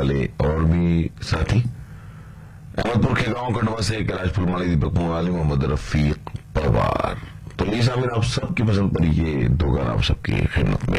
वाले और भी साथी। अहमदपुर के गांव कटवा से कैलाश फुलमाली, दीपक मुंगाली, मोहम्मद रफीक पवार। तो लीसा, आप सबकी पसंद पर ये दो गाना आप सबकी खिदमत में।